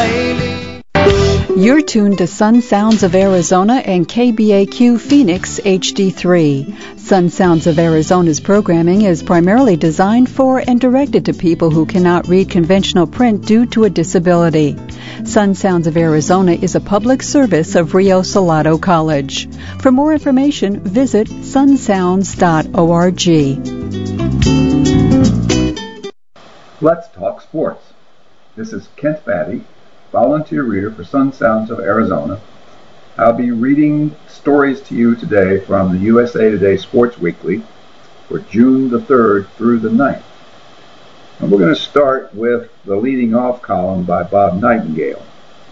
You're tuned to Sun Sounds of Arizona and KBAQ Phoenix HD3. Sun Sounds of Arizona's programming is primarily designed for and directed to people who cannot read conventional print due to a disability. Sun Sounds of Arizona is a public service of Rio Salado College. For more information, visit sunsounds.org. Let's talk sports. This is Kent Batty, volunteer reader for Sun Sounds of Arizona. I'll be reading stories to you today from the USA Today Sports Weekly for June the 3rd through the 9th. And we're going to start with the leading off column by Bob Nightingale.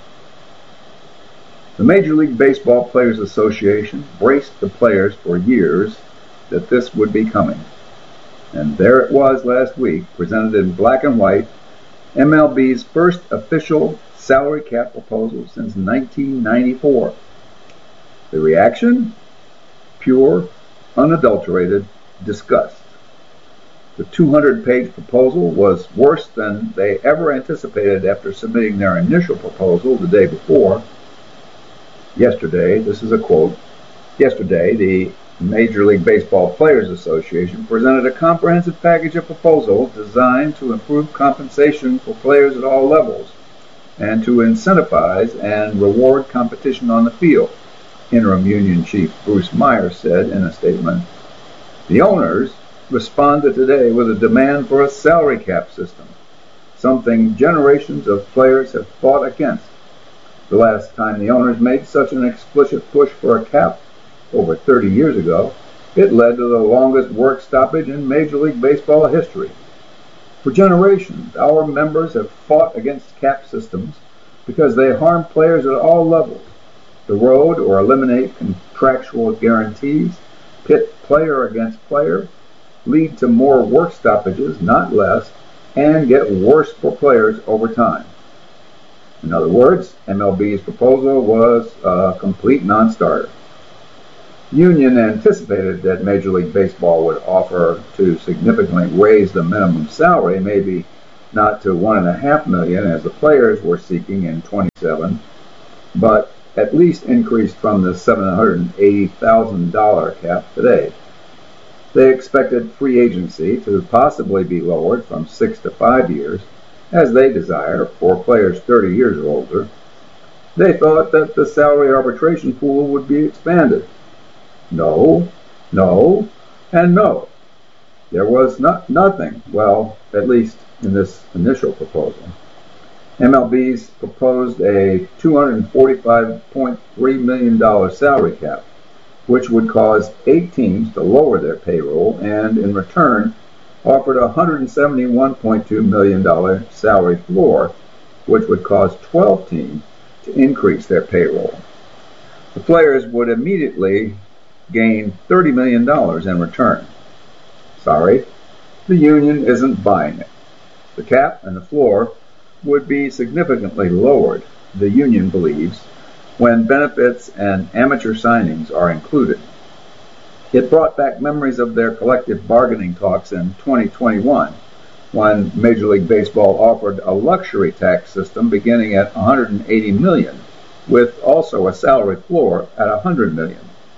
The Major League Baseball Players Association braced the players for years that this would be coming. And there it was last week, presented in black and white, MLB's first official salary cap proposal since 1994. The reaction? Pure, unadulterated disgust. The 200-page proposal was worse than they ever anticipated after submitting their initial proposal the day before. Yesterday, this is a quote, yesterday the Major League Baseball Players Association presented a comprehensive package of proposals designed to improve compensation for players at all levels and to incentivize and reward competition on the field, Interim Union Chief Bruce Meyer said in a statement. The owners responded today with a demand for a salary cap system, something generations of players have fought against. The last time the owners made such an explicit push for a cap, over 30 years ago, it led to the longest work stoppage in Major League Baseball history. For generations, our members have fought against cap systems because they harm players at all levels, erode or eliminate contractual guarantees, pit player against player, lead to more work stoppages, not less, and get worse for players over time. In other words, MLB's proposal was a complete non-starter. Union anticipated that Major League Baseball would offer to significantly raise the minimum salary, maybe not to $1.5 million as the players were seeking in 27, but at least increased from the $780,000 cap today. They expected free agency to possibly be lowered from 6 to 5 years, as they desire for players 30 years or older. They thought that the salary arbitration pool would be expanded. No, no, and no. There was nothing, well, at least in this initial proposal. MLB's proposed a $245.3 million salary cap, which would cause 8 teams to lower their payroll and, in return, offered a $171.2 million salary floor, which would cause 12 teams to increase their payroll. The players would immediately gain $30 million in return. Sorry, the union isn't buying it. The cap and the floor would be significantly lowered, the union believes, when benefits and amateur signings are included. It brought back memories of their collective bargaining talks in 2021, when Major League Baseball offered a luxury tax system beginning at $180 million, with also a salary floor at $100 million.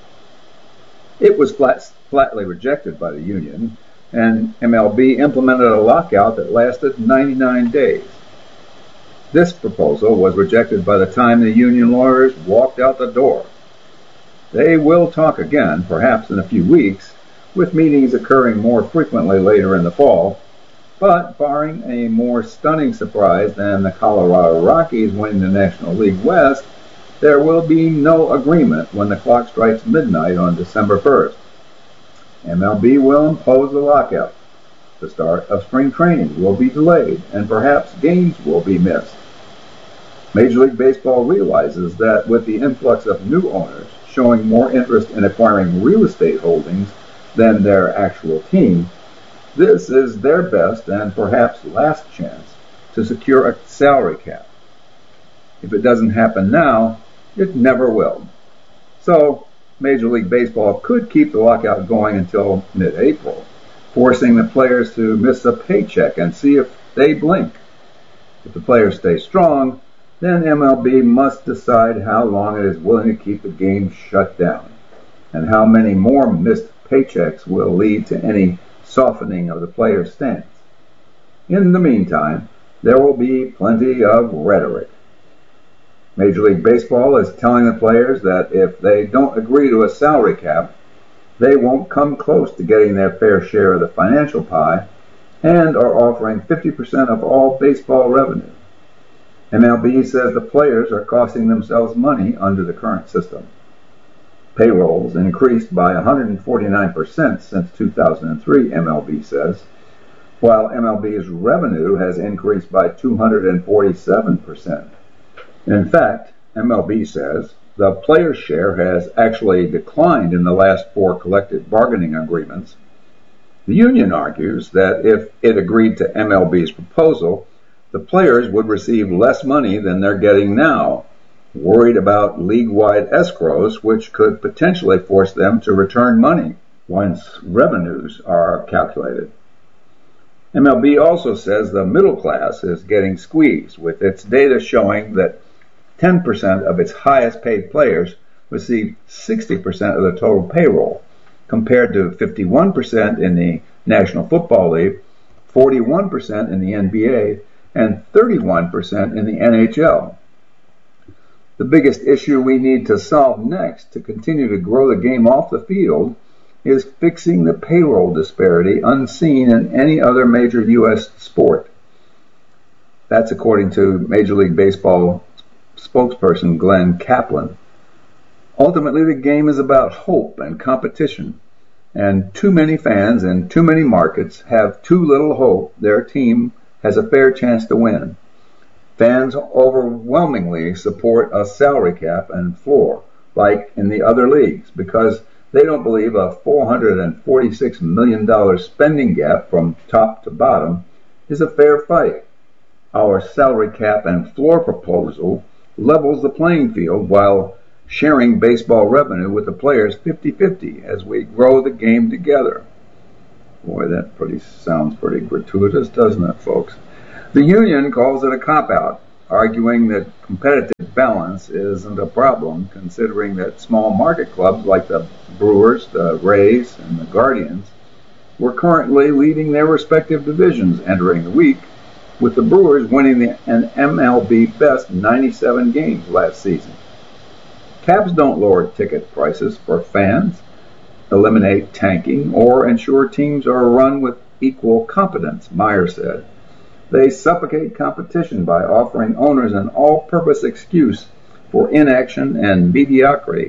It was flatly rejected by the union, and MLB implemented a lockout that lasted 99 days. This proposal was rejected by the time the union lawyers walked out the door. They will talk again, perhaps in a few weeks, with meetings occurring more frequently later in the fall, but barring a more stunning surprise than the Colorado Rockies winning the National League West, there will be no agreement when the clock strikes midnight on December 1st. MLB will impose a lockout. The start of spring training will be delayed, and perhaps games will be missed. Major League Baseball realizes that with the influx of new owners showing more interest in acquiring real estate holdings than their actual team, this is their best and perhaps last chance to secure a salary cap. If it doesn't happen now, it never will. So, Major League Baseball could keep the lockout going until mid-April, forcing the players to miss a paycheck and see if they blink. If the players stay strong, then MLB must decide how long it is willing to keep the game shut down, and how many more missed paychecks will lead to any softening of the players' stance. In the meantime, there will be plenty of rhetoric. Major League Baseball is telling the players that if they don't agree to a salary cap, they won't come close to getting their fair share of the financial pie, and are offering 50% of all baseball revenue. MLB says the players are costing themselves money under the current system. Payrolls increased by 149% since 2003, MLB says, while MLB's revenue has increased by 247%. In fact, MLB says the players' share has actually declined in the last 4 collective bargaining agreements. The union argues that if it agreed to MLB's proposal, the players would receive less money than they're getting now, worried about league-wide escrows, which could potentially force them to return money once revenues are calculated. MLB also says the middle class is getting squeezed, with its data showing that 10% of its highest-paid players receive 60% of the total payroll, compared to 51% in the National Football League, 41% in the NBA, and 31% in the NHL. The biggest issue we need to solve next to continue to grow the game off the field is fixing the payroll disparity unseen in any other major U.S. sport. That's according to Major League Baseball spokesperson Glenn Kaplan. Ultimately, the game is about hope and competition, and too many fans in too many markets have too little hope their team has a fair chance to win. Fans overwhelmingly support a salary cap and floor, like in the other leagues, because they don't believe a $446 million spending gap from top to bottom is a fair fight. Our salary cap and floor proposal levels the playing field while sharing baseball revenue with the players 50-50 as we grow the game together. Boy, that sounds pretty gratuitous, doesn't it, folks? The union calls it a cop-out, arguing that competitive balance isn't a problem, considering that small market clubs like the Brewers, the Rays, and the Guardians were currently leading their respective divisions entering the week, with the Brewers winning an MLB best 97 games last season. Caps don't lower ticket prices for fans, eliminate tanking, or ensure teams are run with equal competence, Meyer said. They suffocate competition by offering owners an all-purpose excuse for inaction and mediocrity.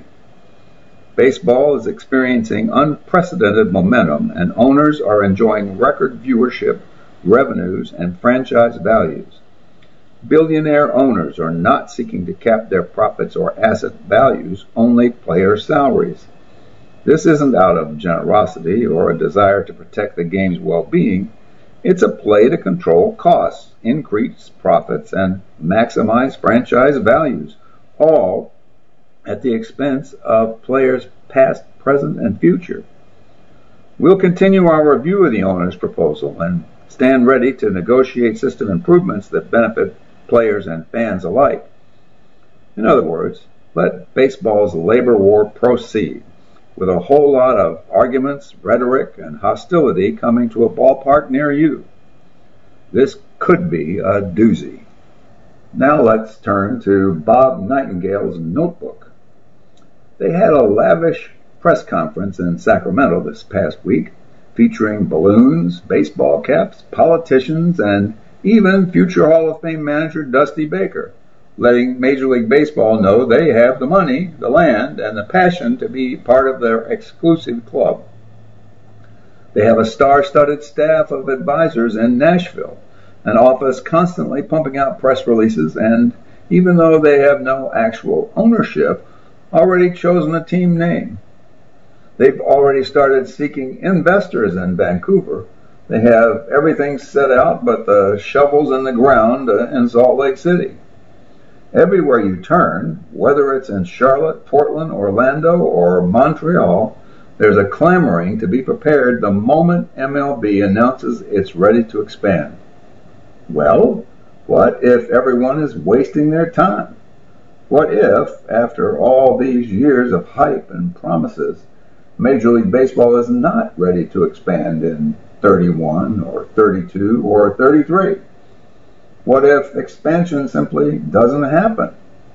Baseball is experiencing unprecedented momentum, and owners are enjoying record viewership, revenues, and franchise values. Billionaire owners are not seeking to cap their profits or asset values, only player salaries. This isn't out of generosity or a desire to protect the game's well-being. It's a play to control costs, increase profits, and maximize franchise values, all at the expense of players past, present, and future. We'll continue our review of the owner's proposal and stand ready to negotiate system improvements that benefit players and fans alike. In other words, let baseball's labor war proceed, with a whole lot of arguments, rhetoric, and hostility coming to a ballpark near you. This could be a doozy. Now let's turn to Bob Nightingale's notebook. They had a lavish press conference in Sacramento this past week, featuring balloons, baseball caps, politicians, and even future Hall of Fame manager Dusty Baker, letting Major League Baseball know they have the money, the land, and the passion to be part of their exclusive club. They have a star-studded staff of advisors in Nashville, an office constantly pumping out press releases, and even though they have no actual ownership, already chosen a team name. They've already started seeking investors in Vancouver. They have everything set out but the shovels in the ground in Salt Lake City. Everywhere you turn, whether it's in Charlotte, Portland, Orlando, or Montreal, there's a clamoring to be prepared the moment MLB announces it's ready to expand. Well, What if everyone is wasting their time? What if, after all these years of hype and promises, Major League Baseball is not ready to expand in 31 or 32 or 33? What if expansion simply doesn't happen?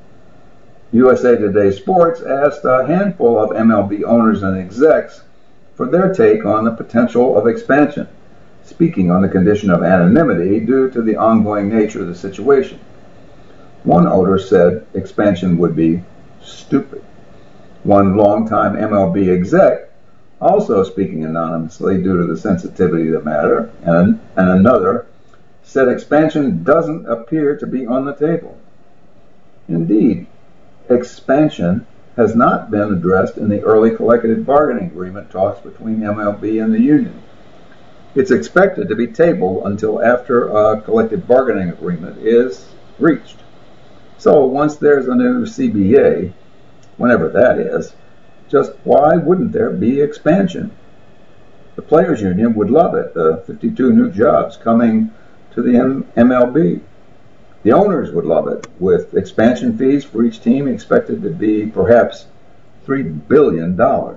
USA Today Sports asked a handful of MLB owners and execs for their take on the potential of expansion, speaking on the condition of anonymity due to the ongoing nature of the situation. One owner said expansion would be stupid. One longtime MLB exec, also speaking anonymously due to the sensitivity of the matter, and another, said expansion doesn't appear to be on the table. Indeed, expansion has not been addressed in the early collective bargaining agreement talks between MLB and the union. It's expected to be tabled until after a collective bargaining agreement is reached. So once there's a new CBA, whenever that is, just why wouldn't there be expansion? The Players Union would love it, the 52 new jobs coming to the MLB. The owners would love it, with expansion fees for each team expected to be perhaps $3 billion.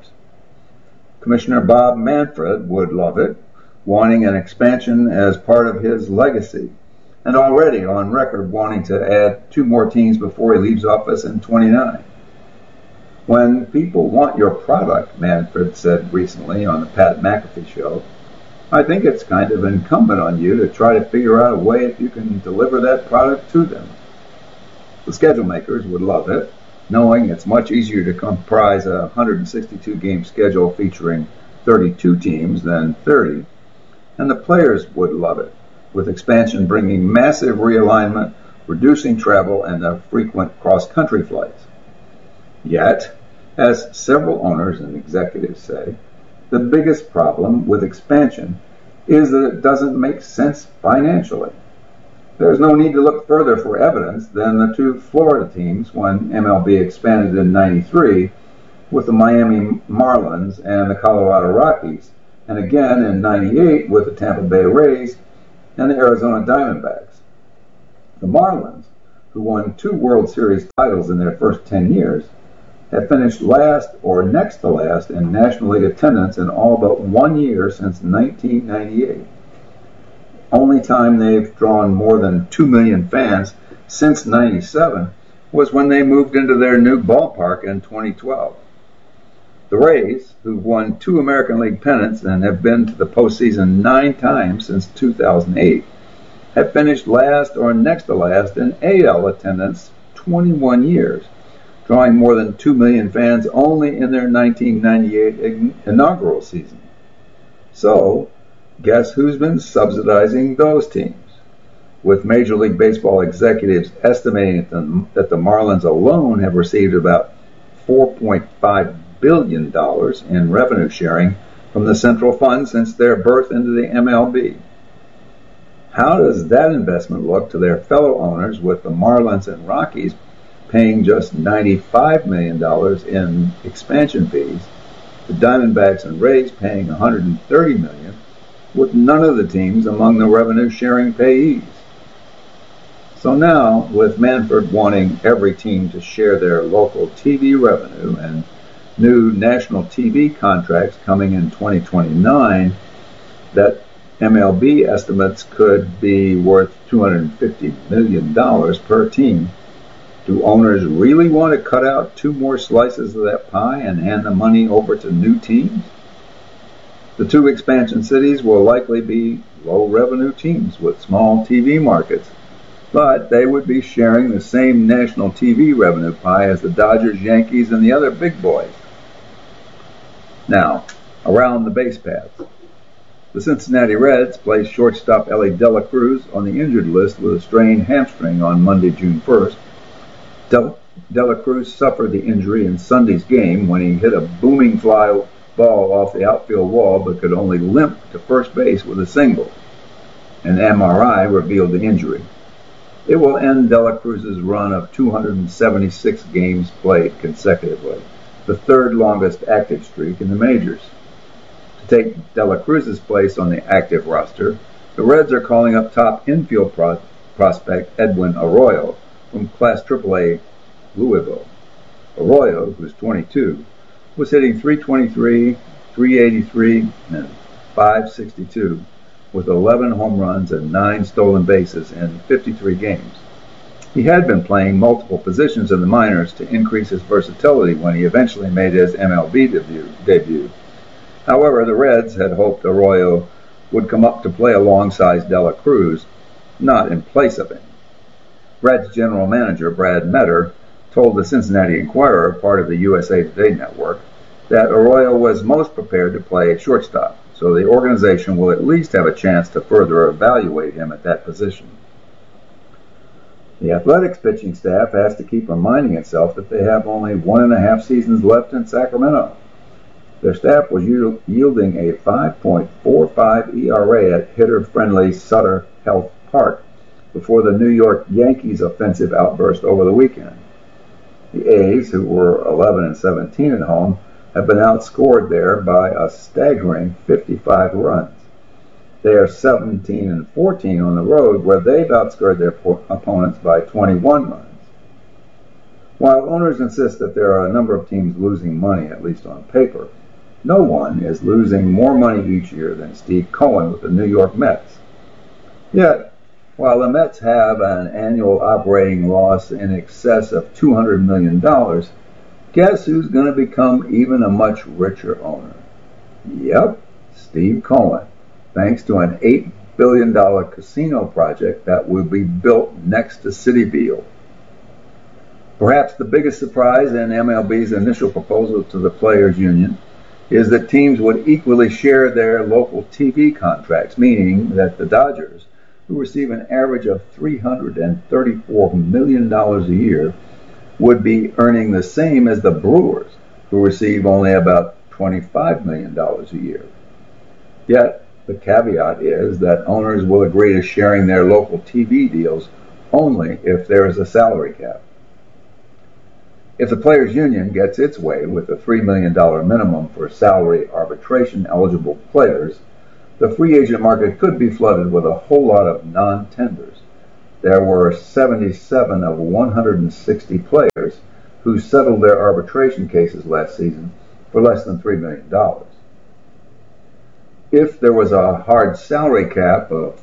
Commissioner Bob Manfred would love it, wanting an expansion as part of his legacy, and already on record wanting to add 2 more teams before he leaves office in 29. When people want your product, Manfred said recently on the Pat McAfee show, I think it's kind of incumbent on you to try to figure out a way if you can deliver that product to them. The schedule makers would love it, knowing it's much easier to comprise a 162-game schedule featuring 32 teams than 30, and the players would love it, with expansion bringing massive realignment, reducing travel, and frequent cross-country flights. Yet, as several owners and executives say, the biggest problem with expansion is that it doesn't make sense financially. There's no need to look further for evidence than the 2 Florida teams when MLB expanded in '93 with the Miami Marlins and the Colorado Rockies, and again in '98 with the Tampa Bay Rays and the Arizona Diamondbacks. The Marlins, who won 2 World Series titles in their first 10 years, have finished last or next to last in National League attendance in all but 1 year since 1998. Only time they've drawn more than 2 million fans since '97 was when they moved into their new ballpark in 2012. The Rays, who've won 2 American League pennants and have been to the postseason 9 times since 2008, have finished last or next to last in AL attendance 21 years, drawing more than 2 million fans only in their 1998 inaugural season. So, guess who's been subsidizing those teams? With Major League Baseball executives estimating that the Marlins alone have received about $4.5 billion in revenue sharing from the Central Fund since their birth into the MLB. How does that investment look to their fellow owners, with the Marlins and Rockies paying just $95 million in expansion fees, the Diamondbacks and Rays paying $130 million, with none of the teams among the revenue-sharing payees? So now, with Manfred wanting every team to share their local TV revenue and new national TV contracts coming in 2029 that MLB estimates could be worth $250 million per team, do owners really want to cut out 2 more slices of that pie and hand the money over to new teams? The 2 expansion cities will likely be low-revenue teams with small TV markets, but they would be sharing the same national TV revenue pie as the Dodgers, Yankees, and the other big boys. Now, around the base paths. The Cincinnati Reds placed shortstop Elly De La Cruz on the injured list with a strained hamstring on Monday, June 1st. De La Cruz suffered the injury in Sunday's game when he hit a booming fly ball off the outfield wall but could only limp to first base with a single. An MRI revealed the injury. It will end De La Cruz's run of 276 games played consecutively, the 3rd longest active streak in the majors. To take De La Cruz's place on the active roster, the Reds are calling up top infield prospect Edwin Arroyo from Class AAA Louisville. Arroyo, who's 22, was hitting .323, .383, and .562 with 11 home runs and 9 stolen bases in 53 games. He had been playing multiple positions in the minors to increase his versatility when he eventually made his MLB debut. However, the Reds had hoped Arroyo would come up to play alongside Dela Cruz, not in place of him. Reds general manager Brad Metter told the Cincinnati Enquirer, part of the USA Today network, that Arroyo was most prepared to play shortstop, so the organization will at least have a chance to further evaluate him at that position. The Athletics pitching staff has to keep reminding itself that they have only 1.5 seasons left in Sacramento. Their staff was yielding a 5.45 ERA at hitter-friendly Sutter Health Park before the New York Yankees' offensive outburst over the weekend. The A's, who were 11-17 at home, have been outscored there by a staggering 55 runs. They are 17-14 on the road, where they've outscored their opponents by 21 runs. While owners insist that there are a number of teams losing money, at least on paper, no one is losing more money each year than Steve Cohen with the New York Mets. Yet, while the Mets have an annual operating loss in excess of $200 million, guess who's going to become even a much richer owner? Yep, Steve Cohen, thanks to an $8 billion casino project that will be built next to Citi Field. Perhaps the biggest surprise in MLB's initial proposal to the Players Union is that teams would equally share their local TV contracts, meaning that the Dodgers, who receive an average of $334 million a year, would be earning the same as the Brewers, who receive only about $25 million a year. Yet, the caveat is that owners will agree to sharing their local TV deals only if there is a salary cap. If the Players Union gets its way with a $3 million minimum for salary arbitration-eligible players, the free agent market could be flooded with a whole lot of non-tenders. There were 77 of 160 players who settled their arbitration cases last season for less than $3 million. If there was a hard salary cap of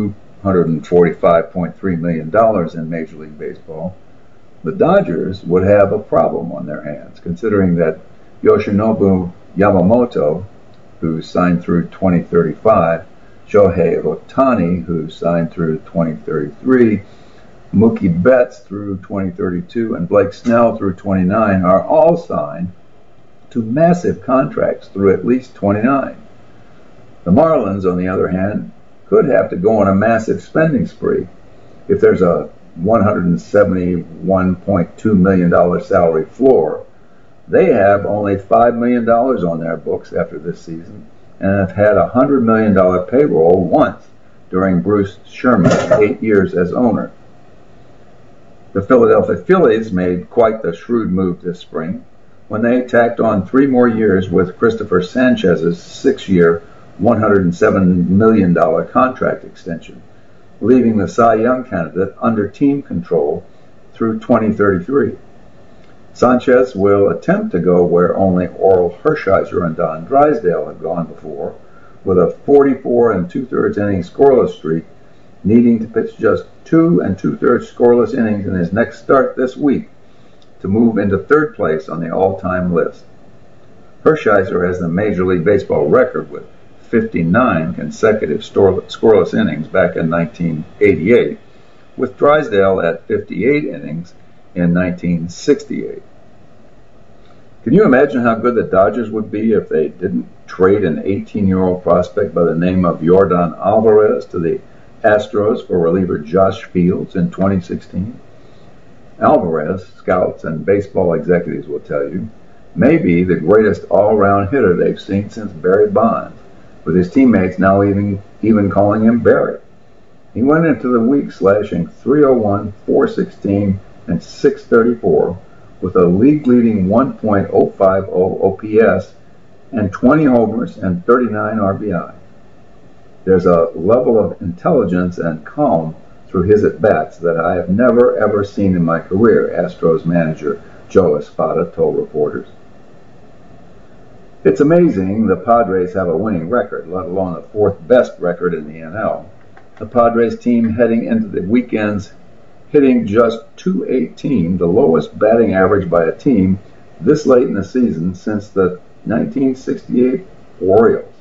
$245.3 million in Major League Baseball, the Dodgers would have a problem on their hands, considering that Yoshinobu Yamamoto, who signed through 2035, Shohei Ohtani, who signed through 2033, Mookie Betts through 2032, and Blake Snell through 29 are all signed to massive contracts through at least 29. The Marlins, on the other hand, could have to go on a massive spending spree. If there's a $171.2 million salary floor, they have only $5 million on their books after this season and have had a $100 million payroll once during Bruce Sherman's 8 years as owner. The Philadelphia Phillies made quite the shrewd move this spring when they tacked on 3 more years with Christopher Sanchez's 6-year, $107 million contract extension, leaving the Cy Young candidate under team control through 2033. Sanchez will attempt to go where only Oral Hershiser and Don Drysdale have gone before, with a 44 2/3 inning scoreless streak, needing to pitch just 2 2/3 scoreless innings in his next start this week to move into 3rd place on the all-time list. Hershiser has the Major League Baseball record with 59 consecutive scoreless innings back in 1988, with Drysdale at 58 innings in 1968. Can you imagine how good the Dodgers would be if they didn't trade an 18-year-old prospect by the name of Yordan Alvarez to the Astros for reliever Josh Fields in 2016? Alvarez, scouts and baseball executives will tell you, may be the greatest all-around hitter they've seen since Barry Bonds, with his teammates now even calling him Barry. He went into the week slashing .301, .416, and .634 with a league-leading 1.050 OPS and 20 homers and 39 RBI. There's a level of intelligence and calm through his at-bats that I have never ever seen in my career, Astros manager Joe Espada told reporters. It's amazing the Padres have a winning record, let alone the fourth best record in the NL. The Padres team heading into the weekends hitting just .218, the lowest batting average by a team this late in the season since the 1968 Orioles.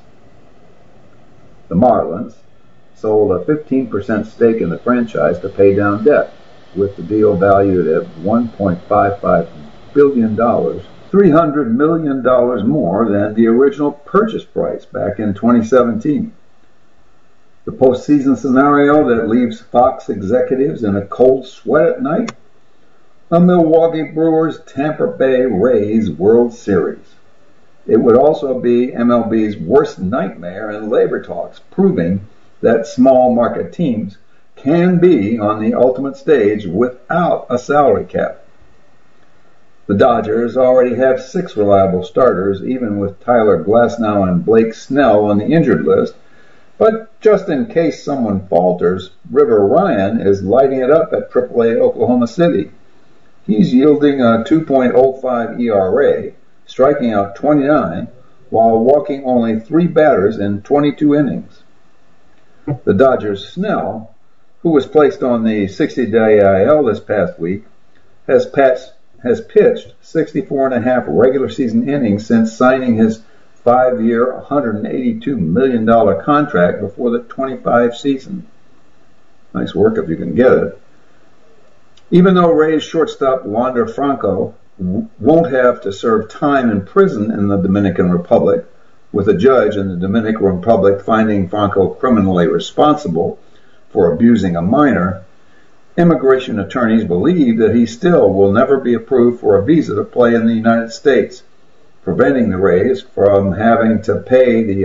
The Marlins sold a 15% stake in the franchise to pay down debt, with the deal valued at $1.55 billion, $300 million more than the original purchase price back in 2017. The postseason scenario that leaves Fox executives in a cold sweat at night? A Milwaukee Brewers Tampa Bay Rays World Series. It would also be MLB's worst nightmare in labor talks, proving that small market teams can be on the ultimate stage without a salary cap. The Dodgers already have 6 reliable starters, even with Tyler Glasnow and Blake Snell on the injured list. But just in case someone falters, River Ryan is lighting it up at AAA Oklahoma City. He's yielding a 2.05 ERA, striking out 29, while walking only 3 batters in 22 innings. The Dodgers' Snell, who was placed on the 60-day IL this past week, has pitched 64.5 regular season innings since signing his 5-year, $182 million contract before the 25 season. Nice work if you can get it. Even though Rays shortstop Wander Franco won't have to serve time in prison in the Dominican Republic, with a judge in the Dominican Republic finding Franco criminally responsible for abusing a minor, immigration attorneys believe that he still will never be approved for a visa to play in the United States, preventing the Rays from having to pay the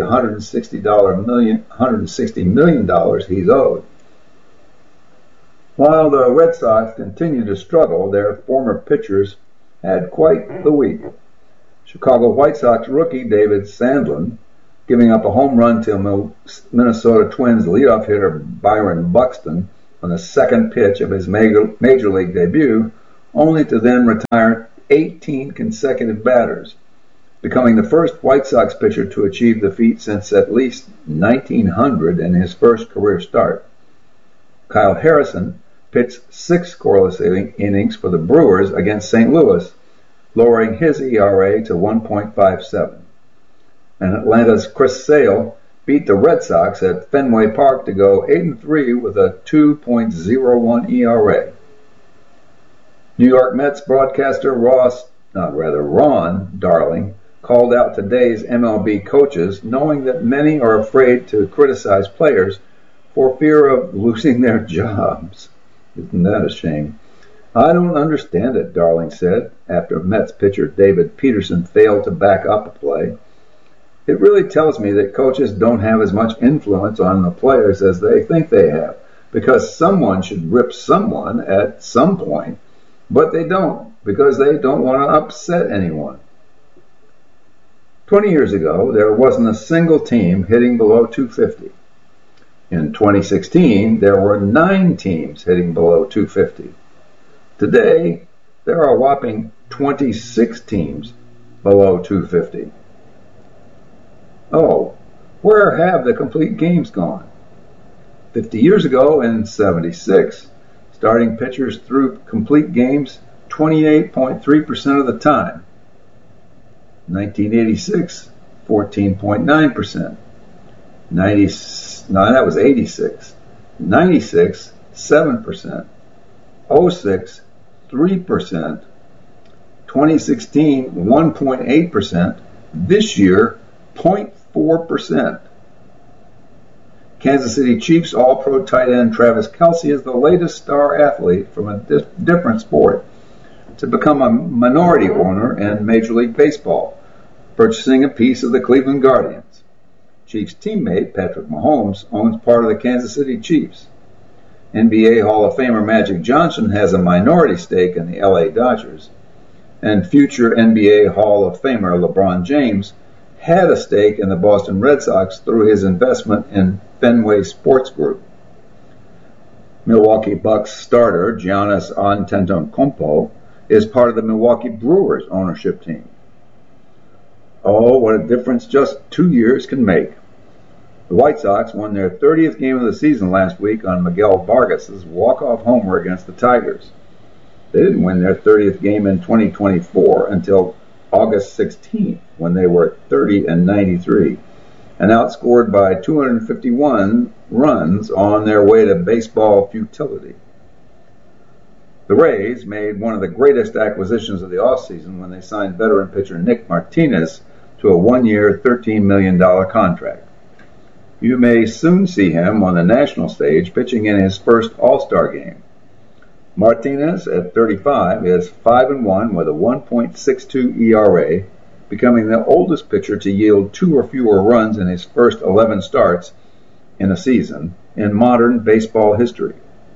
$160 million he's owed. While the Red Sox continue to struggle, their former pitchers had quite the week. Chicago White Sox rookie David Sandlin giving up a home run to Minnesota Twins leadoff hitter Byron Buxton on the second pitch of his major league debut, only to then retire 18 consecutive batters, becoming the first White Sox pitcher to achieve the feat since at least 1900 in his first career start. Kyle Harrison pitched 6 scoreless innings for the Brewers against St. Louis, lowering his ERA to 1.57. And Atlanta's Chris Sale beat the Red Sox at Fenway Park to go 8-3 with a 2.01 ERA. New York Mets broadcaster Ron Darling called out today's MLB coaches, knowing that many are afraid to criticize players for fear of losing their jobs. Isn't that a shame? I don't understand it, Darling said, after Mets pitcher David Peterson failed to back up a play. It really tells me that coaches don't have as much influence on the players as they think they have, because someone should rip someone at some point, but they don't, because they don't want to upset anyone. 20 years ago, there wasn't a single team hitting below 250. In 2016, there were 9 teams hitting below 250. Today, there are a whopping 26 teams below 250. Oh, where have the complete games gone? 50 years ago, in '76, starting pitchers threw complete games 28.3% of the time. 1986, 14.9%. That was 86. 96, 7%. 06, 3%. 2016, 1.8%. This year, 0.4%. Kansas City Chiefs All-Pro tight end Travis Kelce is the latest star athlete from a different sport to become a minority owner in Major League Baseball, purchasing a piece of the Cleveland Guardians. Chiefs teammate Patrick Mahomes owns part of the Kansas City Chiefs. NBA Hall of Famer Magic Johnson has a minority stake in the LA Dodgers, and future NBA Hall of Famer LeBron James had a stake in the Boston Red Sox through his investment in Fenway Sports Group. Milwaukee Bucks starter Giannis Antetokounmpo is part of the Milwaukee Brewers ownership team. Oh, what a difference just 2 years can make. The White Sox won their 30th game of the season last week on Miguel Vargas's walk-off homer against the Tigers. They didn't win their 30th game in 2024 until August 16th, when they were 30-93, and outscored by 251 runs on their way to baseball futility. The Rays made one of the greatest acquisitions of the offseason when they signed veteran pitcher Nick Martinez to a one-year, $13 million contract. You may soon see him on the national stage pitching in his first All-Star game. Martinez, at 35, is 5-1 with a 1.62 ERA, becoming the oldest pitcher to yield 2 or fewer runs in his first 11 starts in a season in modern baseball history.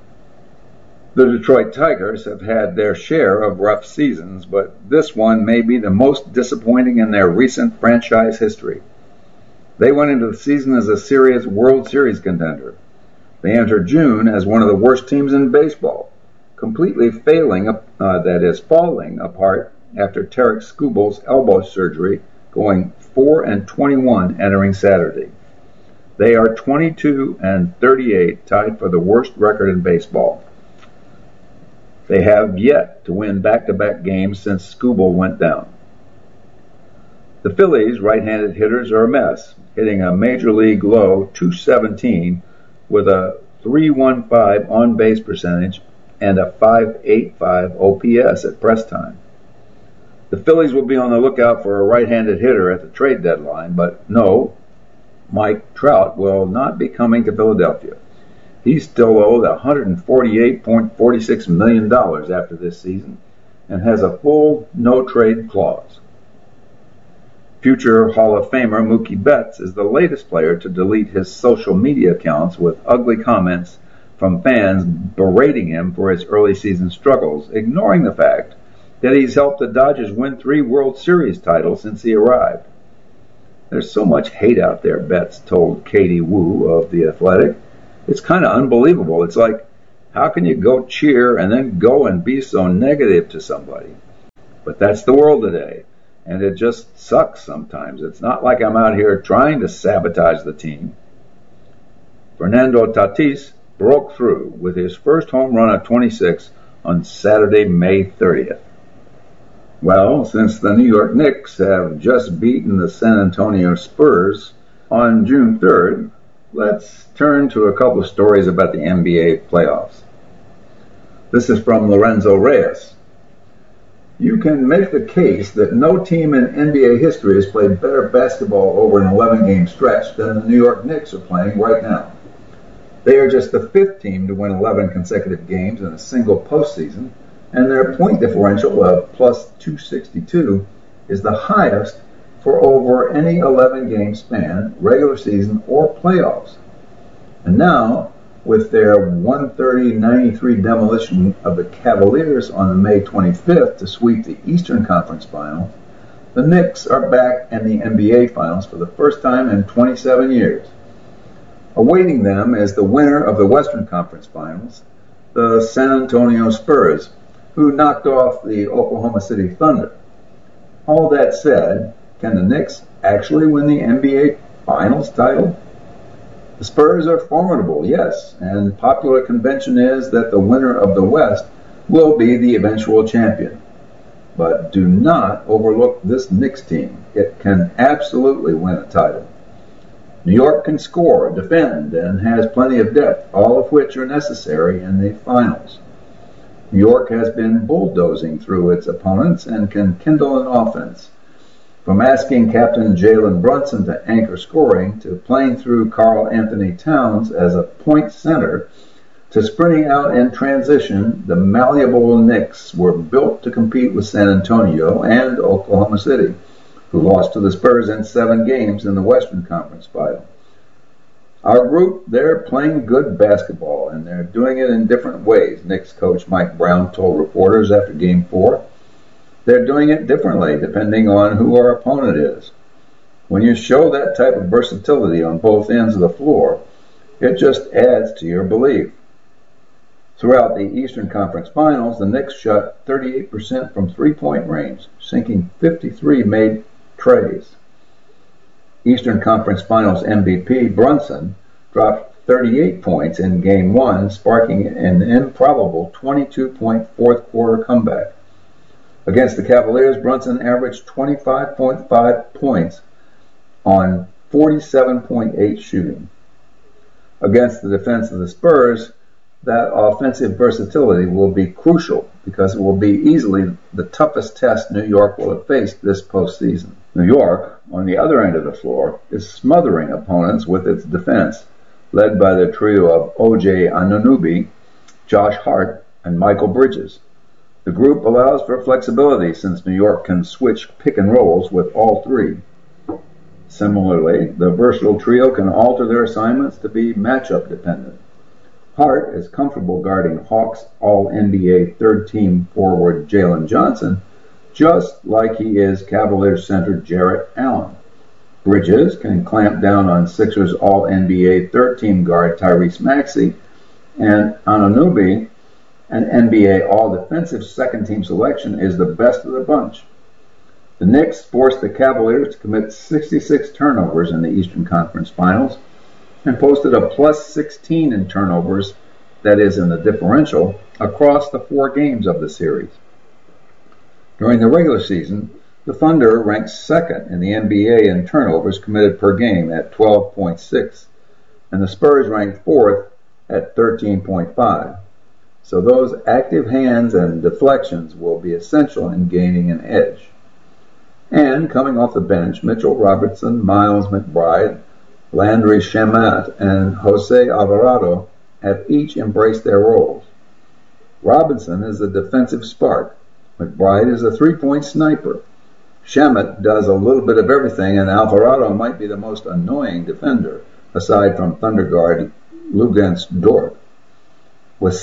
The Detroit Tigers have had their share of rough seasons, but this one may be the most disappointing in their recent franchise history. They went into the season as a serious World Series contender. They entered June as one of the worst teams in baseball, completely falling apart after Tarek Skubal's elbow surgery, going 4-21 entering Saturday. They are 22-38, tied for the worst record in baseball. They have yet to win back-to-back games since Skubal went down. The Phillies' right-handed hitters are a mess, hitting a major league low .217 with a .315 on-base percentage and a .585 OPS at press time. The Phillies will be on the lookout for a right-handed hitter at the trade deadline, but no, Mike Trout will not be coming to Philadelphia. He's still owed $148.46 million after this season and has a full no-trade clause. Future Hall of Famer Mookie Betts is the latest player to delete his social media accounts with ugly comments from fans berating him for his early season struggles, ignoring the fact that he's helped the Dodgers win 3 World Series titles since he arrived. There's so much hate out there, Betts told Katie Wu of The Athletic. It's kind of unbelievable. It's like, how can you go cheer and then go and be so negative to somebody? But that's the world today, and it just sucks sometimes. It's not like I'm out here trying to sabotage the team. Fernando Tatis broke through with his first home run at 26 on Saturday, May 30th. Well, since the New York Knicks have just beaten the San Antonio Spurs on June 3rd, let's turn to a couple of stories about the NBA playoffs. This is from Lorenzo Reyes. You can make the case that no team in NBA history has played better basketball over an 11-game stretch than the New York Knicks are playing right now. They are just the 5th team to win 11 consecutive games in a single postseason, and their point differential of plus 262 is the highest for over any 11-game span, regular season or playoffs. And now, with their 130-93 demolition of the Cavaliers on May 25th to sweep the Eastern Conference Finals, the Knicks are back in the NBA Finals for the first time in 27 years. Awaiting them is the winner of the Western Conference Finals, the San Antonio Spurs, who knocked off the Oklahoma City Thunder. All that said, can the Knicks actually win the NBA Finals title? The Spurs are formidable, yes, and popular convention is that the winner of the West will be the eventual champion. But do not overlook this Knicks team. It can absolutely win a title. New York can score, defend, and has plenty of depth, all of which are necessary in the finals. New York has been bulldozing through its opponents and can kindle an offense. From asking Captain Jalen Brunson to anchor scoring, to playing through Karl Anthony Towns as a point center, to sprinting out in transition, the malleable Knicks were built to compete with San Antonio and Oklahoma City, who lost to the Spurs in 7 games in the Western Conference Final. Our group, they're playing good basketball, and they're doing it in different ways, Knicks coach Mike Brown told reporters after Game 4. They're doing it differently depending on who our opponent is. When you show that type of versatility on both ends of the floor, it just adds to your belief. Throughout the Eastern Conference Finals, the Knicks shot 38% from three-point range, sinking 53 made treys. Eastern Conference Finals MVP Brunson dropped 38 points in Game 1, sparking an improbable 22-point fourth-quarter comeback. Against the Cavaliers, Brunson averaged 25.5 points on 47.8 shooting. Against the defense of the Spurs, that offensive versatility will be crucial because it will be easily the toughest test New York will have faced this postseason. New York, on the other end of the floor, is smothering opponents with its defense, led by the trio of O.J. Anunoby, Josh Hart, and Michael Bridges. The group allows for flexibility since New York can switch pick and rolls with all three. Similarly, the versatile trio can alter their assignments to be matchup dependent. Hart is comfortable guarding Hawks All-NBA third-team forward Jalen Johnson, just like he is Cavaliers center Jarrett Allen. Bridges can clamp down on Sixers All-NBA third-team guard Tyrese Maxey, and Anunoby, an NBA All-Defensive second-team selection, is the best of the bunch. The Knicks forced the Cavaliers to commit 66 turnovers in the Eastern Conference Finals and posted a plus 16 in turnovers, that is in the differential, across the 4 games of the series. During the regular season, the Thunder ranked second in the NBA in turnovers committed per game at 12.6, and the Spurs ranked fourth at 13.5. So those active hands and deflections will be essential in gaining an edge. And coming off the bench, Mitchell Robertson, Miles McBride, Landry Shamet, and Jose Alvarado have each embraced their roles. Robinson is a defensive spark. McBride is a three-point sniper. Shamet does a little bit of everything, and Alvarado might be the most annoying defender, aside from Thunder guard Luguentz Dort. With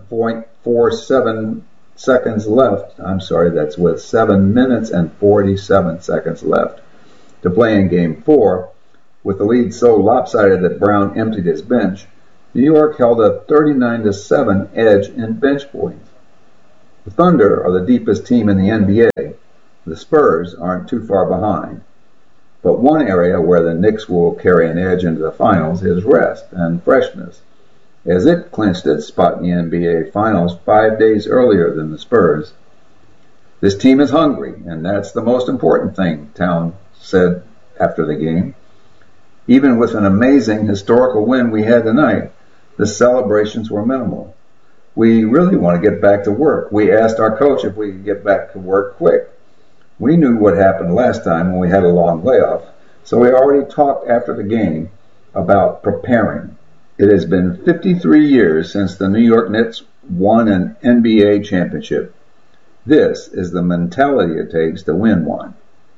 7.47 seconds left, with 7 minutes and 47 seconds left to play in Game 4, with the lead so lopsided that Brown emptied his bench, New York held a 39-7 edge in bench points. The Thunder are the deepest team in the NBA. The Spurs aren't too far behind. But one area where the Knicks will carry an edge into the finals is rest and freshness, as it clinched its spot in the NBA Finals 5 days earlier than the Spurs. This team is hungry, and that's the most important thing, Town said after the game. Even with an amazing historical win we had tonight, the celebrations were minimal. We really want to get back to work. We asked our coach if we could get back to work quick. We knew what happened last time when we had a long layoff, so we already talked after the game about preparing. It has been 53 years since the New York Knicks won an NBA championship. This is the mentality it takes to win one.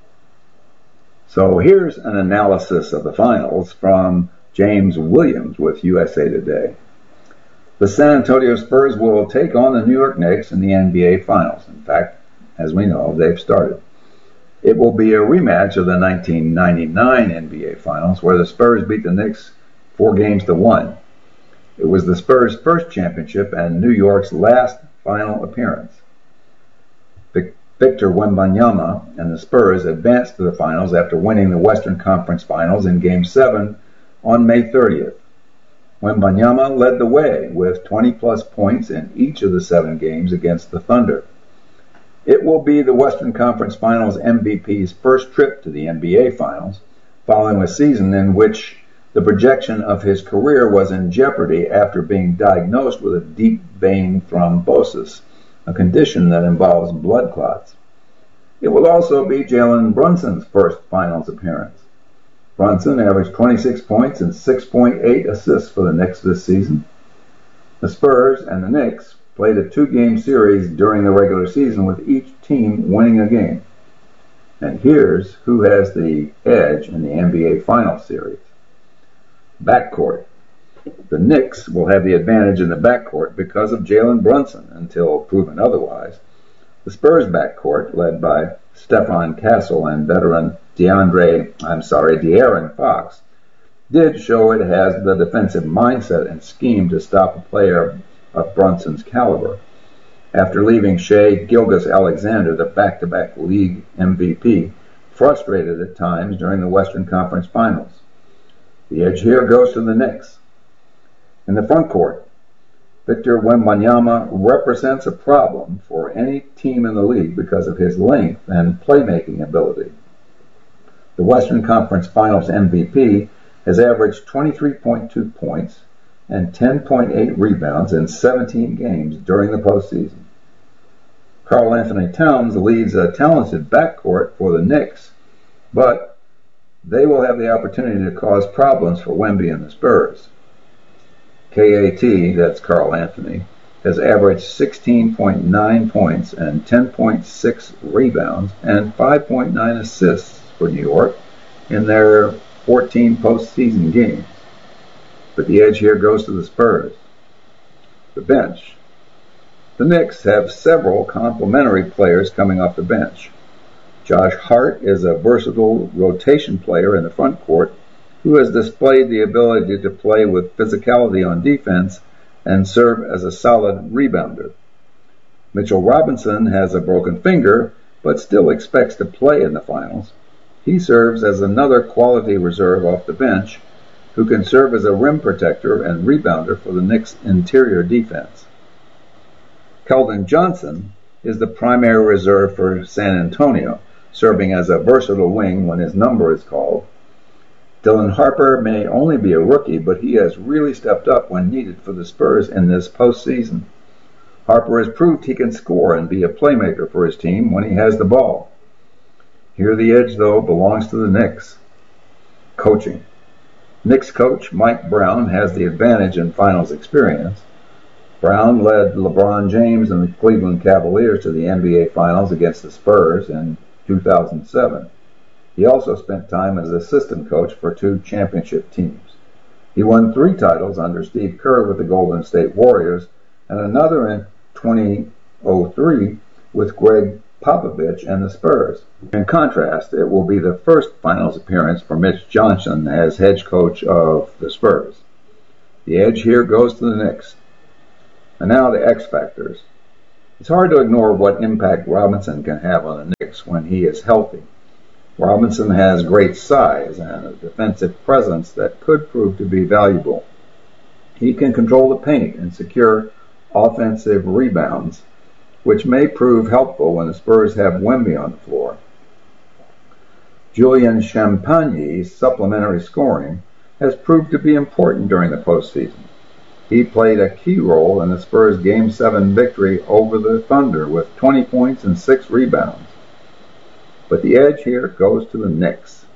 So here's an analysis of the finals from James Williams with USA Today. The San Antonio Spurs will take on the New York Knicks in the NBA Finals. In fact, as we know, they've started. It will be a rematch of the 1999 NBA Finals, where the Spurs beat the Knicks 4-1. It was the Spurs' first championship and New York's last final appearance. Victor Wembanyama and the Spurs advanced to the finals after winning the Western Conference Finals in Game 7 on May 30th. Wembanyama led the way with 20-plus points in each of the 7 games against the Thunder. It will be the Western Conference Finals MVP's first trip to the NBA Finals, following a season in which the projection of his career was in jeopardy after being diagnosed with a deep vein thrombosis, a condition that involves blood clots. It will also be Jalen Brunson's first finals appearance. Brunson averaged 26 points and 6.8 assists for the Knicks this season. The Spurs and the Knicks played a 2-game series during the regular season, with each team winning a game. And here's who has the edge in the NBA Finals series. Backcourt. The Knicks will have the advantage in the backcourt because of Jalen Brunson until proven otherwise. The Spurs backcourt, led by Stephon Castle and veteran De'Aaron Fox, did show it has the defensive mindset and scheme to stop a player of Brunson's caliber. After leaving Shea Gilgeous-Alexander, the back-to-back league MVP, frustrated at times during the Western Conference Finals. The edge here goes to the Knicks. In the front court, Victor Wembanyama represents a problem for any team in the league because of his length and playmaking ability. The Western Conference Finals MVP has averaged 23.2 points and 10.8 rebounds in 17 games during the postseason. Karl Anthony Towns leads a talented backcourt for the Knicks, but they will have the opportunity to cause problems for Wemby and the Spurs. KAT, that's Karl Anthony, has averaged 16.9 points and 10.6 rebounds and 5.9 assists for New York in their 14 postseason games. But the edge here goes to the Spurs. The bench. The Knicks have several complementary players coming off the bench. Josh Hart is a versatile rotation player in the front court who has displayed the ability to play with physicality on defense and serve as a solid rebounder. Mitchell Robinson has a broken finger but still expects to play in the finals. He serves as another quality reserve off the bench who can serve as a rim protector and rebounder for the Knicks' interior defense. Keldon Johnson is the primary reserve for San Antonio, serving as a versatile wing when his number is called. Dylan Harper may only be a rookie, but he has really stepped up when needed for the Spurs in this postseason. Harper has proved he can score and be a playmaker for his team when he has the ball. Here the edge, though, belongs to the Knicks. Coaching. Knicks coach Mike Brown has the advantage in finals experience. Brown led LeBron James and the Cleveland Cavaliers to the NBA Finals against the Spurs in 2007. He also spent time as assistant coach for 2 championship teams. He won 3 titles under Steve Kerr with the Golden State Warriors and another in 2003 with Greg Popovich and the Spurs. In contrast, it will be the first finals appearance for Mitch Johnson as head coach of the Spurs. The edge here goes to the Knicks. And now the X factors. It's hard to ignore what impact Robinson can have on the Knicks when he is healthy. Robinson has great size and a defensive presence that could prove to be valuable. He can control the paint and secure offensive rebounds, which may prove helpful when the Spurs have Wemby on the floor. Julian Champagne's supplementary scoring has proved to be important during the postseason. He played a key role in the Spurs' Game 7 victory over the Thunder with 20 points and 6 rebounds. But the edge here goes to the Knicks.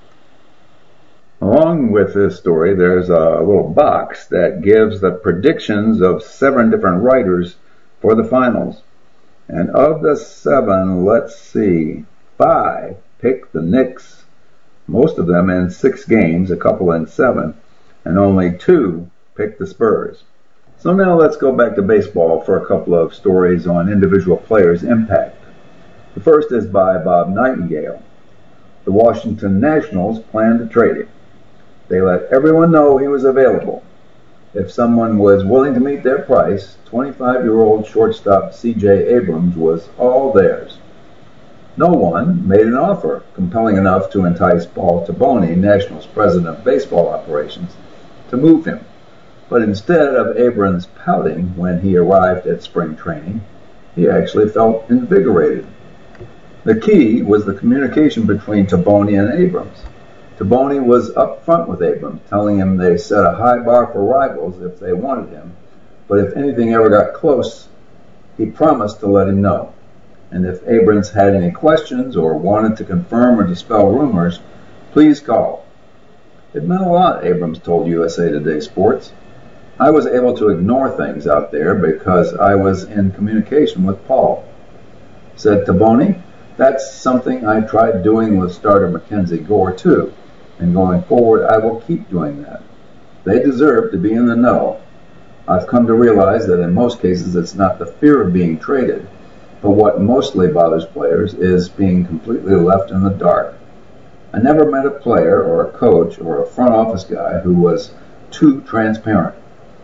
Along with this story, there's a little box that gives the predictions of 7 different writers for the finals. And of the 7, let's see, 5 picked the Knicks, most of them in 6 games, a couple in 7, and only 2 picked the Spurs. So now let's go back to baseball for a couple of stories on individual players' impact. The first is by Bob Nightingale. The Washington Nationals planned to trade him. They let everyone know he was available. If someone was willing to meet their price, 25-year-old shortstop C.J. Abrams was all theirs. No one made an offer compelling enough to entice Paul Taboni, Nationals president of baseball operations, to move him. But instead of Abrams pouting when he arrived at spring training, he actually felt invigorated. The key was the communication between Taboni and Abrams. Taboni was up front with Abrams, telling him they set a high bar for rivals if they wanted him, but if anything ever got close, he promised to let him know. And if Abrams had any questions or wanted to confirm or dispel rumors, please call. It meant a lot, Abrams told USA Today Sports. I was able to ignore things out there because I was in communication with Paul. Said Taboni, that's something I tried doing with starter Mackenzie Gore too, and going forward I will keep doing that. They deserve to be in the know. I've come to realize that in most cases it's not the fear of being traded, but what mostly bothers players is being completely left in the dark. I never met a player or a coach or a front office guy who was too transparent.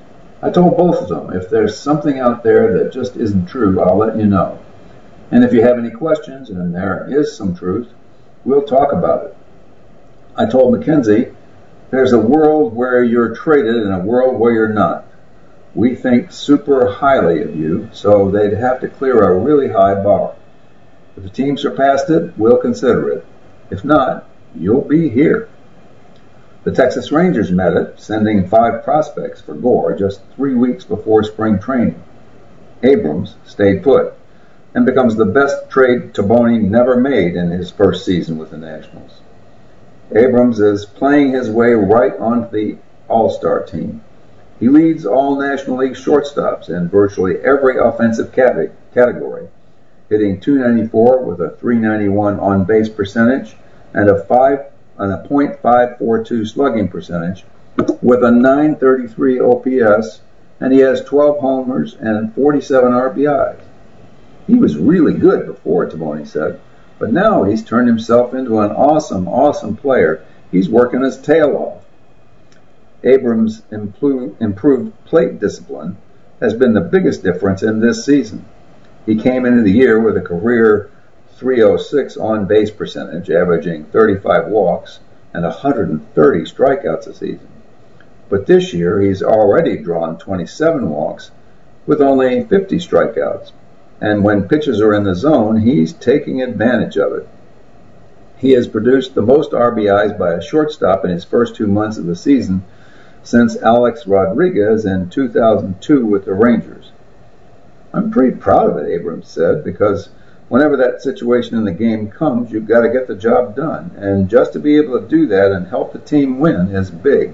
I told both of them, if there's something out there that just isn't true, I'll let you know. And if you have any questions, and there is some truth, we'll talk about it. I told Mackenzie, there's a world where you're traded and a world where you're not. We think super highly of you, so they'd have to clear a really high bar. If the team surpassed it, we'll consider it. If not, you'll be here. The Texas Rangers met it, sending 5 prospects for Gore just 3 weeks before spring training. Abrams stayed put and becomes the best trade Taboni never made in his first season with the Nationals. Abrams is playing his way right onto the All-Star team. He leads all National League shortstops in virtually every offensive category, hitting .294 with a .391 on-base percentage and a .542 slugging percentage with a .933 OPS, and he has 12 homers and 47 RBIs. He was really good before, Taboni said, but now he's turned himself into an awesome player. He's working his tail off. Abrams' improved plate discipline has been the biggest difference in this season. He came into the year with a career .306 on-base percentage, averaging 35 walks and 130 strikeouts a season. But this year, he's already drawn 27 walks with only 50 strikeouts. And when pitches are in the zone, he's taking advantage of it. He has produced the most RBIs by a shortstop in his first 2 months of the season since Alex Rodriguez in 2002 with the Rangers. I'm pretty proud of it, Abrams said, because whenever that situation in the game comes, you've got to get the job done. And just to be able to do that and help the team win is big.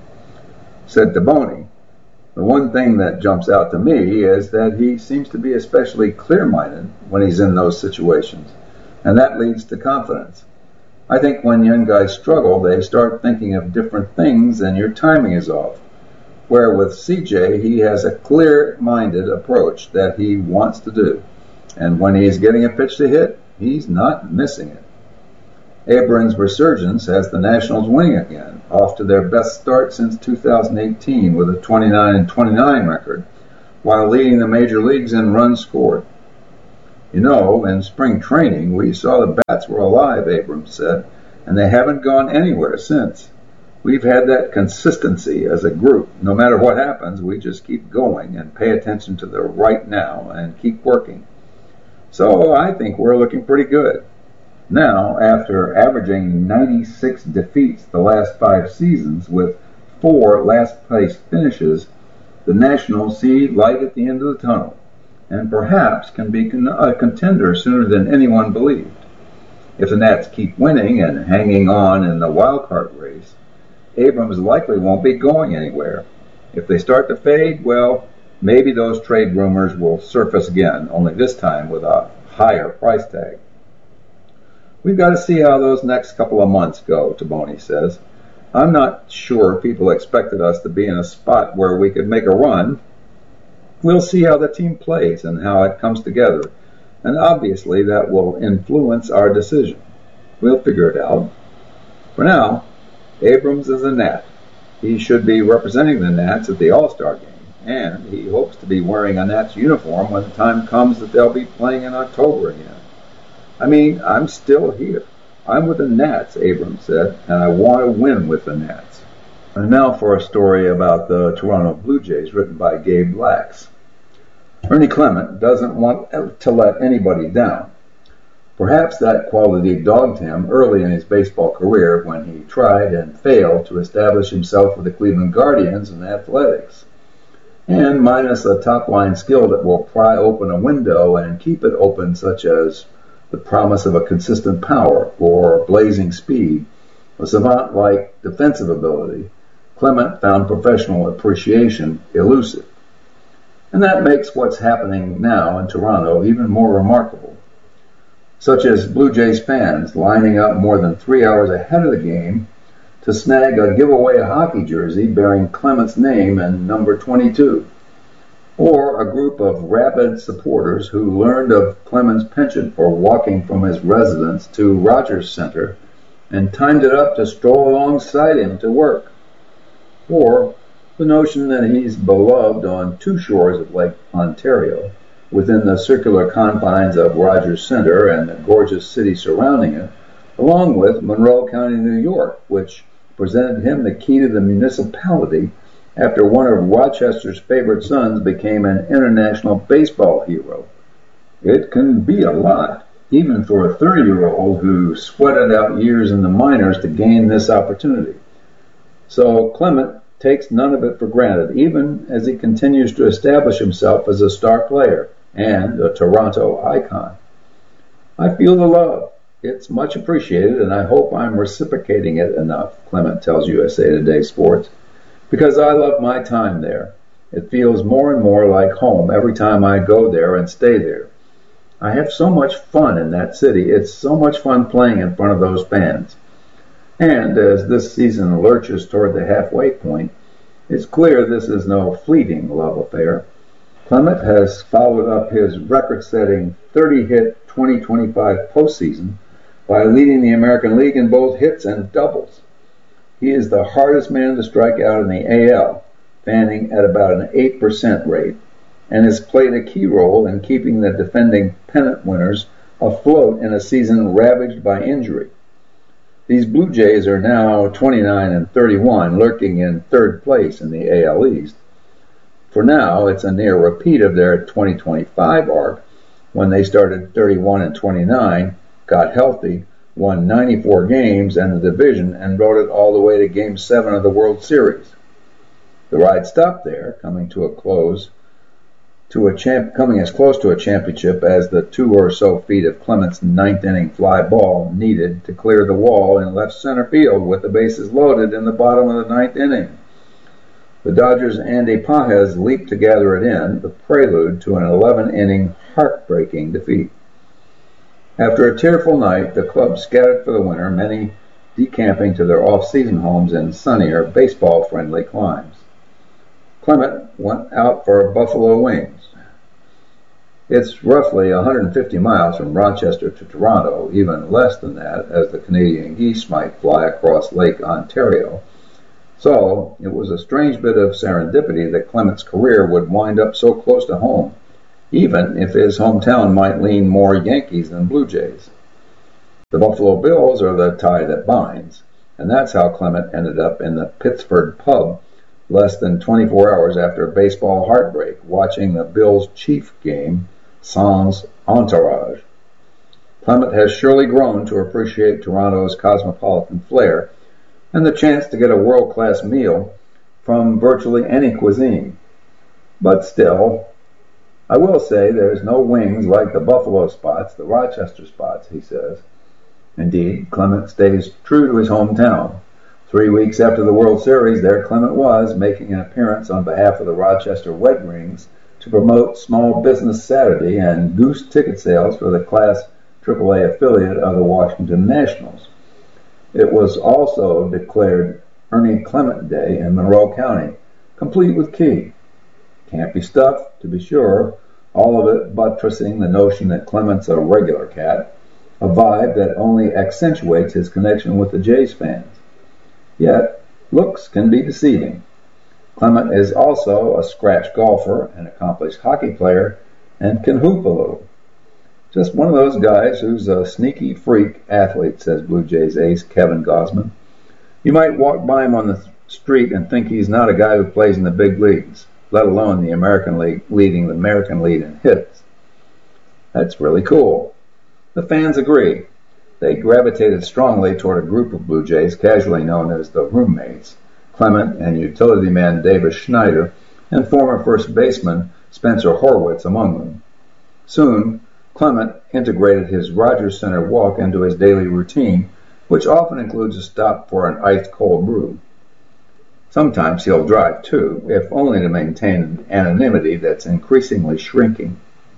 Said Taboni, the one thing that jumps out to me is that he seems to be especially clear-minded when he's in those situations, and that leads to confidence. I think when young guys struggle, they start thinking of different things and your timing is off. Where with CJ, he has a clear-minded approach that he wants to do, and when he's getting a pitch to hit, he's not missing it. Abrams' resurgence has the Nationals winning again, off to their best start since 2018 with a 29-29 record, while leading the major leagues in runs scored. You know, in spring training, we saw the bats were alive, Abrams said, and they haven't gone anywhere since. We've had that consistency as a group. No matter what happens, we just keep going and pay attention to the right now and keep working. So I think we're looking pretty good. Now, after averaging 96 defeats the last 5 seasons with 4 last-place finishes, the Nationals see light at the end of the tunnel and perhaps can be a contender sooner than anyone believed. If the Nats keep winning and hanging on in the wild card race, Abrams likely won't be going anywhere. If they start to fade, well, maybe those trade rumors will surface again, only this time with a higher price tag. We've got to see how those next couple of months go, Taboni says. I'm not sure people expected us to be in a spot where we could make a run. We'll see how the team plays and how it comes together, and obviously that will influence our decision. We'll figure it out. For now, Abrams is a Nat. He should be representing the Nats at the All-Star game, and he hopes to be wearing a Nats uniform when the time comes that they'll be playing in October again. I mean, I'm still here. I'm with the Nats, Abrams said, and I want to win with the Nats. And now for a story about the Toronto Blue Jays written by Gabe Lax. Ernie Clement doesn't want to let anybody down. Perhaps that quality dogged him early in his baseball career when he tried and failed to establish himself with the Cleveland Guardians in athletics. And minus a top-line skill that will pry open a window and keep it open, such as the promise of a consistent power or blazing speed, a savant-like defensive ability, Clement found professional appreciation elusive. And that makes what's happening now in Toronto even more remarkable, such as Blue Jays fans lining up more than 3 hours ahead of the game to snag a giveaway hockey jersey bearing Clement's name and number 22. Or a group of rabid supporters who learned of Clement's penchant for walking from his residence to Rogers Center and timed it up to stroll alongside him to work. Or the notion that he's beloved on two shores of Lake Ontario, within the circular confines of Rogers Center and the gorgeous city surrounding it, along with Monroe County, New York, which presented him the key to the municipality after one of Rochester's favorite sons became an international baseball hero. It can be a lot, even for a 30-year-old who sweated out years in the minors to gain this opportunity. So Clement takes none of it for granted, even as he continues to establish himself as a star player and a Toronto icon. I feel the love. It's much appreciated, and I hope I'm reciprocating it enough, Clement tells USA Today Sports, because I love my time there. It feels more and more like home every time I go there and stay there. I have so much fun in that city. It's so much fun playing in front of those fans. And as this season lurches toward the halfway point, it's clear this is no fleeting love affair. Clement has followed up his record-setting 30-hit 2025 postseason by leading the American League in both hits and doubles. He is the hardest man to strike out in the AL, fanning at about an 8% rate, and has played a key role in keeping the defending pennant winners afloat in a season ravaged by injury. These Blue Jays are now 29-31, lurking in third place in the AL East. For now, it's a near repeat of their 2025 arc, when they started 31-29, got healthy, won 94 games and the division, and rode it all the way to Game 7 of the World Series. The ride stopped there, coming as close to a championship as the 2 or so feet of Clement's ninth-inning fly ball needed to clear the wall in left center field with the bases loaded in the bottom of the ninth inning. The Dodgers' Andy Pages leaped to gather it in, the prelude to an 11-inning heartbreaking defeat. After a tearful night, the club scattered for the winter, many decamping to their off-season homes in sunnier, baseball-friendly climes. Clement went out for buffalo wings. It's roughly 150 miles from Rochester to Toronto, even less than that, as the Canadian geese might fly across Lake Ontario. So it was a strange bit of serendipity that Clement's career would wind up so close to home, even if his hometown might lean more Yankees than Blue Jays. The Buffalo Bills are the tie that binds, and that's how Clement ended up in the Pittsford pub less than 24 hours after a baseball heartbreak, watching the Bills-Chief game sans entourage. Clement has surely grown to appreciate Toronto's cosmopolitan flair and the chance to get a world-class meal from virtually any cuisine. But still, I will say there's no wings like the Buffalo spots, the Rochester spots, he says. Indeed, Clement stays true to his hometown. 3 weeks after the World Series, there Clement was, making an appearance on behalf of the Rochester Red Wings to promote Small Business Saturday and goose ticket sales for the Class AAA affiliate of the Washington Nationals. It was also declared Ernie Clement Day in Monroe County, complete with key. Can't be stuffed, to be sure, all of it buttressing the notion that Clement's a regular cat, a vibe that only accentuates his connection with the Jays fans. Yet, looks can be deceiving. Clement is also a scratch golfer, an accomplished hockey player, and can hoop a little. Just one of those guys who's a sneaky freak athlete, says Blue Jays ace Kevin Gausman. You might walk by him on the street and think he's not a guy who plays in the big leagues, let alone the American League, leading the American League in hits. That's really cool. The fans agree. They gravitated strongly toward a group of Blue Jays casually known as the Roommates, Clement and utility man Davis Schneider, and former first baseman Spencer Horwitz among them. Soon, Clement integrated his Rogers Center walk into his daily routine, which often includes a stop for an ice-cold brew. Sometimes he'll drive too, if only to maintain an anonymity that's increasingly shrinking.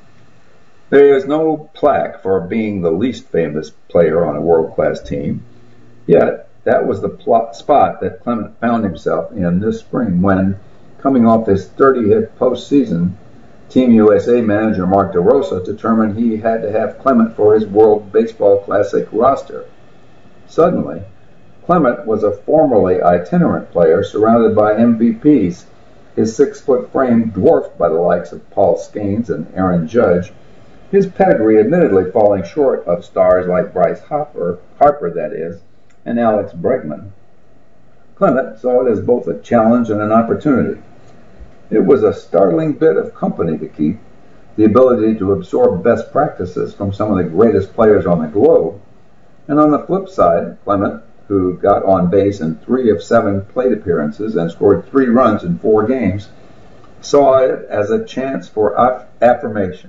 There is no plaque for being the least famous player on a world-class team, yet that was the spot that Clement found himself in this spring when, coming off his 30-hit postseason, Team USA manager Mark DeRosa determined he had to have Clement for his World Baseball Classic roster. Suddenly, Clement was a formerly itinerant player surrounded by MVPs, his 6-foot frame dwarfed by the likes of Paul Skeens and Aaron Judge, his pedigree admittedly falling short of stars like Bryce Harper that is, and Alex Bregman. Clement saw it as both a challenge and an opportunity. It was a startling bit of company to keep, the ability to absorb best practices from some of the greatest players on the globe, and on the flip side, Clement, who got on base in 3 of 7 plate appearances and scored 3 runs in 4 games, saw it as a chance for affirmation.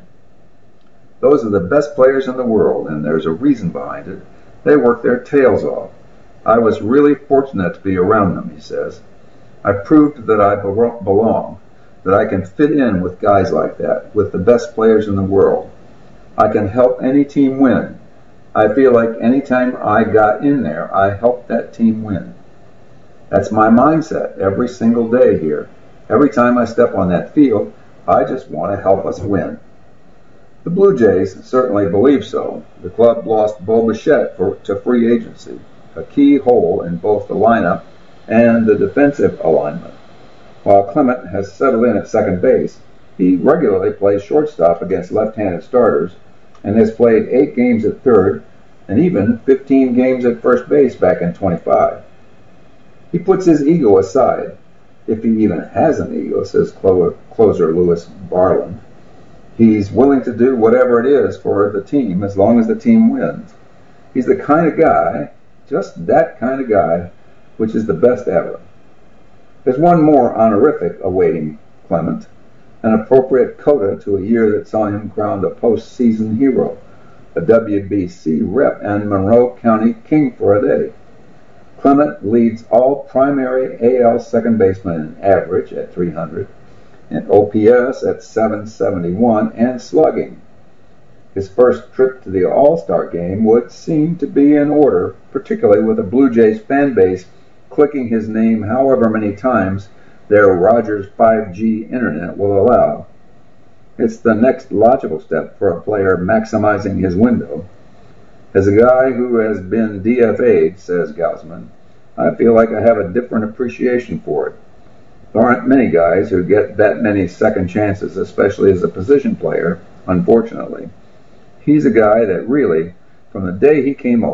Those are the best players in the world, and there's a reason behind it. They work their tails off. I was really fortunate to be around them, he says. I proved that I belong, that I can fit in with guys like that, with the best players in the world. I can help any team win. I feel like any time I got in there, I helped that team win. That's my mindset every single day here. Every time I step on that field, I just want to help us win. The Blue Jays certainly believe so. The club lost Bo Bichette to free agency, a key hole in both the lineup and the defensive alignment. While Clement has settled in at second base, he regularly plays shortstop against left-handed starters and has played 8 games at third and even 15 games at first base back in 25. He puts his ego aside, if he even has an ego, says closer Louis Barland. He's willing to do whatever it is for the team as long as the team wins. He's the kind of guy, just that kind of guy, which is the best ever. There's one more honorific awaiting Clement, an appropriate coda to a year that saw him crowned a postseason hero, a WBC rep and Monroe County King for a day. Clement leads all primary AL second basemen in average at 300, and OPS at 771, and slugging. His first trip to the All-Star game would seem to be in order, particularly with the Blue Jays fan base clicking his name however many times their Rogers 5G internet will allow. It's the next logical step for a player maximizing his window. As a guy who has been DFA'd, says Gausman, I feel like I have a different appreciation for it. There aren't many guys who get that many second chances, especially as a position player, unfortunately. He's a guy that really, from the day he came over,